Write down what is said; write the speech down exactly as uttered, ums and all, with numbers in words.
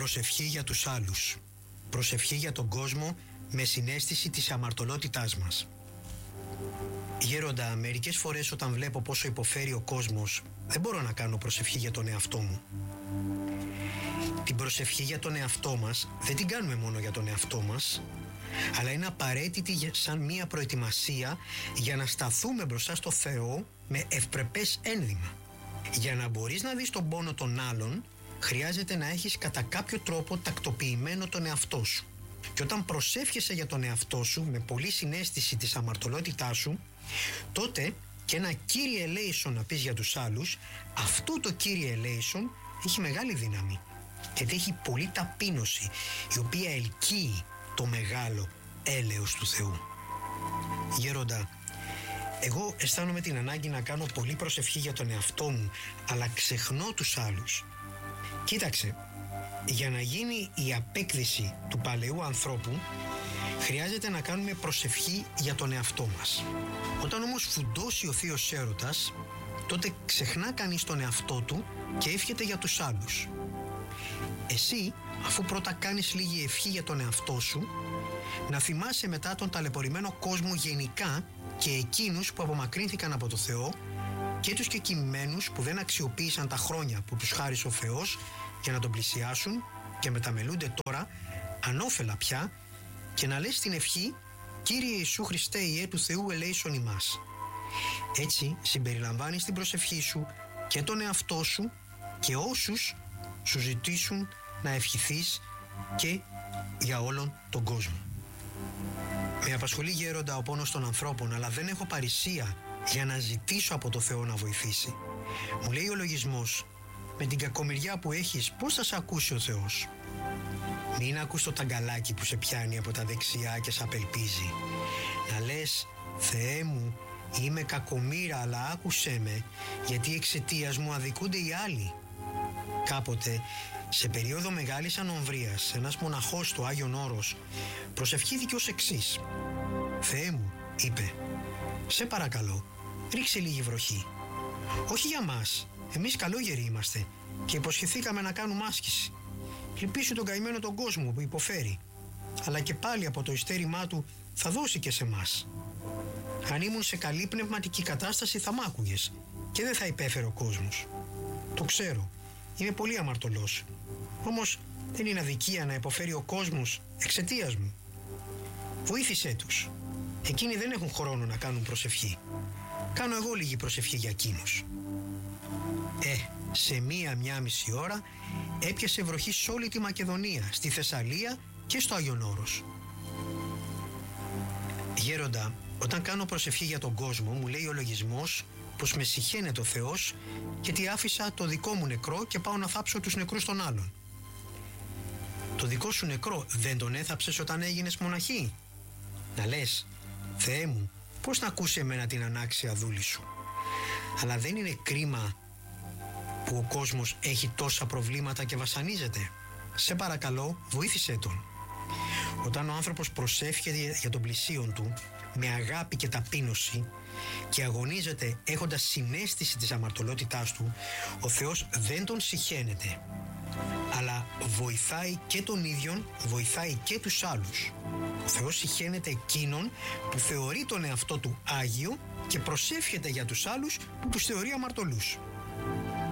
Προσευχή για τους άλλους. Προσευχή για τον κόσμο με συναίσθηση της αμαρτωλότητάς μας. Γέροντα, μερικές φορές όταν βλέπω πόσο υποφέρει ο κόσμος, δεν μπορώ να κάνω προσευχή για τον εαυτό μου. Την προσευχή για τον εαυτό μας δεν την κάνουμε μόνο για τον εαυτό μας, αλλά είναι απαραίτητη σαν μία προετοιμασία για να σταθούμε μπροστά στο Θεό με ευπρεπές ένδυμα. Για να μπορείς να δεις τον πόνο των άλλων, χρειάζεται να έχεις κατά κάποιο τρόπο τακτοποιημένο τον εαυτό σου. Και όταν προσεύχεσαι για τον εαυτό σου με πολλή συναίσθηση της αμαρτωλότητάς σου, τότε και ένα Κύριε ελέησον να πεις για τους άλλους, αυτό το Κύριε ελέησον έχει μεγάλη δύναμη. Γιατί έχει πολλή ταπείνωση, η οποία ελκύει το μεγάλο έλεος του Θεού. Γέροντα, εγώ αισθάνομαι την ανάγκη να κάνω πολλή προσευχή για τον εαυτό μου, αλλά ξεχνώ τους άλλους. Κοίταξε, για να γίνει η απέκτηση του παλαιού ανθρώπου, χρειάζεται να κάνουμε προσευχή για τον εαυτό μας. Όταν όμως φουντώσει ο θείος έρωτας, τότε ξεχνά κανείς τον εαυτό του και εύχεται για τους άλλους. Εσύ, αφού πρώτα κάνεις λίγη ευχή για τον εαυτό σου, να θυμάσαι μετά τον ταλαιπωρημένο κόσμο γενικά και εκείνους που απομακρύνθηκαν από το Θεό και τους κεκοιμημένους που δεν αξιοποίησαν τα χρόνια που τους χάρισε ο Θεός για να τον πλησιάσουν και μεταμελούνται τώρα ανώφελα πια, και να λες την ευχή «Κύριε Ιησού Χριστέ, Υιέ του Θεού, ελέησον ημάς». Έτσι συμπεριλαμβάνεις στην προσευχή σου και τον εαυτό σου και όσους σου ζητήσουν να ευχηθείς και για όλον τον κόσμο. Με απασχολεί, Γέροντα, ο πόνος των ανθρώπων, αλλά δεν έχω παρησία για να ζητήσω από το Θεό να βοηθήσει. Μου λέει ο λογισμός, με την κακομοιριά που έχεις, πώς θα σε ακούσει ο Θεός? Μην ακούς το ταγκαλάκι που σε πιάνει από τα δεξιά και σε απελπίζει. Να λες, Θεέ μου, είμαι κακομοίρα, αλλά άκουσέ με, γιατί εξαιτίας μου αδικούνται οι άλλοι. Κάποτε, σε περίοδο μεγάλης ανομβρίας, ένας μοναχός του Άγιον Όρος προσευχήθηκε ως εξής. «Θεέ μου», είπε, «σε παρακαλώ, ρίξε λίγη βροχή. Όχι για μας, εμείς καλόγεροι είμαστε και υποσχεθήκαμε να κάνουμε άσκηση. Λυπήσου τον καημένο τον κόσμο που υποφέρει, αλλά και πάλι από το ειστέρημά του θα δώσει και σε μας. Αν ήμουν σε καλή πνευματική κατάσταση θα μ' άκουγες και δεν θα υπέφερε ο κόσμος. Το ξέρω, είμαι πολύ αμαρτωλός, όμως δεν είναι αδικία να υποφέρει ο κόσμος εξαιτίας μου. Βοήθησέ τους. Εκείνοι δεν έχουν χρόνο να κάνουν προσευχή. Κάνω εγώ λίγη προσευχή για εκείνους». Ε, σε μία-μία μισή ώρα έπιασε βροχή σε όλη τη Μακεδονία, στη Θεσσαλία και στο Άγιον Όρος. Γέροντα, όταν κάνω προσευχή για τον κόσμο, μου λέει ο λογισμός πως με συχαίνεται ο Θεός γιατί άφησα το δικό μου νεκρό και πάω να θάψω τους νεκρούς των άλλων. Το δικό σου νεκρό δεν τον έθαψες όταν έγινες μοναχή? Να λες, Θεέ μου, πώς να ακούσει εμένα την ανάξια δούλη σου? Αλλά δεν είναι κρίμα που ο κόσμος έχει τόσα προβλήματα και βασανίζεται? Σε παρακαλώ, βοήθησέ τον. Όταν ο άνθρωπος προσεύχεται για τον πλησίον του με αγάπη και ταπείνωση και αγωνίζεται έχοντας συναίσθηση της αμαρτωλότητάς του, ο Θεός δεν τον συχαίνεται, αλλά βοηθάει και τον ίδιον, βοηθάει και τους άλλους. Ο Θεός συχαίνεται εκείνον που θεωρεί τον εαυτό του άγιο και προσεύχεται για τους άλλους που τους θεωρεί αμαρτωλούς.